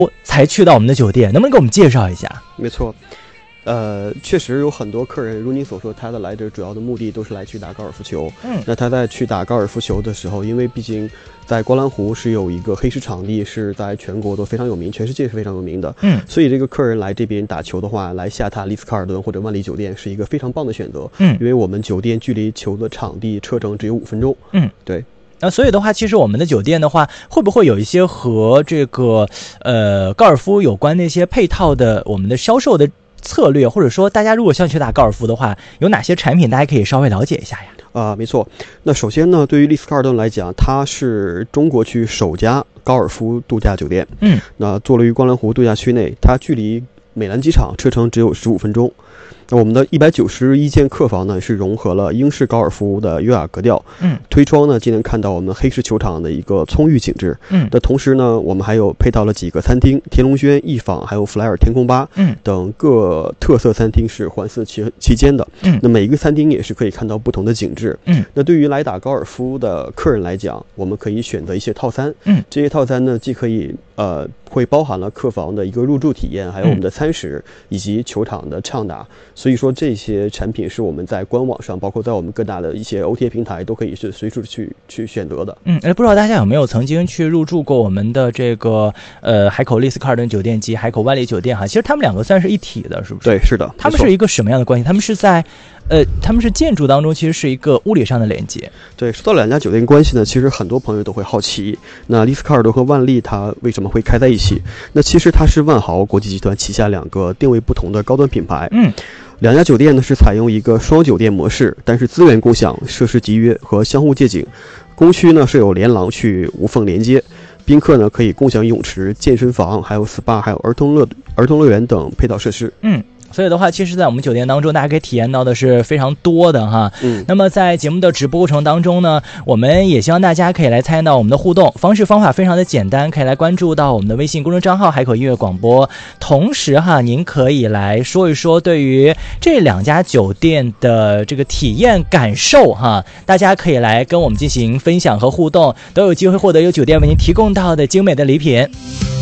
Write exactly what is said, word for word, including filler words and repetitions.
才去到我们的酒店，能不能给我们介绍一下？ 没错。呃，确实有很多客人，如您所说，他的来这主要的目的都是来去打高尔夫球。 嗯， 那他在去打高尔夫球的时候，因为毕竟在观澜湖是有一个黑石场地，是在全国都非常有名，全世界是非常有名的。 嗯， 所以这个客人来这边打球的话，来下榻丽思卡尔顿或者万丽酒店是一个非常棒的选择。 嗯， 因为我们酒店距离球的场地车程只有五分钟。 嗯， 对。 那所以的话，其实我们的酒店的话，会不会有一些和这个呃高尔夫有关的一些配套的我们的销售的策略，或者说大家如果想去打高尔夫的话，有哪些产品大家可以稍微了解一下呀？ 啊、呃，没错。那首先呢，对于丽思卡尔顿来讲，它是中国区首家高尔夫度假酒店。 嗯， 那坐落于观澜湖度假区内，它距离美兰机场车程只有十五分钟。那我们的一百九十一间客房呢，是融合了英式高尔夫的优雅格调。 嗯， 推窗呢，既能看到我们黑石球场的一个葱郁景致。 嗯， 的同时呢，我们还有配套了几个餐厅，天龙轩、一坊还有弗莱尔天空吧， 嗯， 等各特色餐厅是环伺其其间的。 嗯， 那每一个餐厅也是可以看到不同的景致。 嗯， 那对于来打高尔夫的客人来讲，我们可以选择一些套餐。 嗯， 这些套餐呢，既可以呃会包含了客房的一个入住体验，还有我们的餐食、嗯、以及球场的畅打。所以说这些产品是我们在官网上，包括在我们各大的一些 O T A 平台都可以是随处去去选择的。 嗯，哎，不知道大家有没有曾经去入住过我们的这个呃海口丽思卡尔顿酒店及海口万丽酒店哈？其实他们两个算是一体的，是不是？ 对，是的。 他们是一个什么样的关系？他们是在呃，他们是建筑当中其实是一个物理上的连接。 对，说到两家酒店关系呢，其实很多朋友都会好奇，那丽思卡尔顿和万丽它为什么会开在一起？那其实它是万豪国际集团旗下两个定位不同的高端品牌。 嗯。 两家酒店呢是采用一个双酒店模式，但是资源共享、设施集约和相互借景。公区呢是有连廊去无缝连接，宾客呢可以共享泳池、健身房，还有 S P A， 还有儿童乐儿童乐园等配套设施。 嗯。所以的话，其实在我们酒店当中，大家可以体验到的是非常多的哈。 嗯。 那么在节目的直播过程当中呢，我们也希望大家可以来参与到我们的互动方式方法非常的简单，可以来关注到我们的微信公众账号海口音乐广播。同时哈，您可以来说一说对于这两家酒店的这个体验感受哈，大家可以来跟我们进行分享和互动，都有机会获得由酒店为您提供到的精美的礼品。